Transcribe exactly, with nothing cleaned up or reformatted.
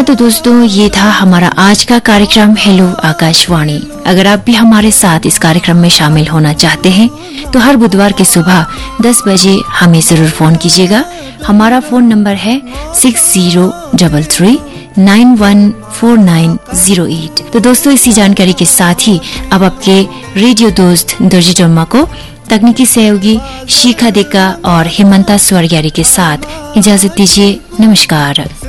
तो दोस्तों, ये था हमारा आज का कार्यक्रम हेलो आकाशवाणी। अगर आप भी हमारे साथ इस कार्यक्रम में शामिल होना चाहते हैं तो हर बुधवार की सुबह दस बजे हमें जरूर फोन कीजिएगा। हमारा फोन नंबर है six zero double three nine one four nine zero eight. तो दोस्तों, इसी जानकारी के साथ ही अब आपके रेडियो दोस्त दर्जी जम्मा को तकनीकी सहयोगी शिखा देका और हेमंता स्वर्ग्यारी के साथ इजाजत दीजिए। नमस्कार।